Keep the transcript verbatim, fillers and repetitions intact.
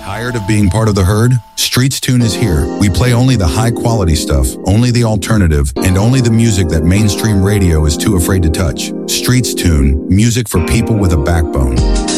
Tired of being part of the herd? Streets Tune is here. We play only the high quality stuff, only the alternative, and only the music that mainstream radio is too afraid to touch. Streets Tune, music for people with a backbone.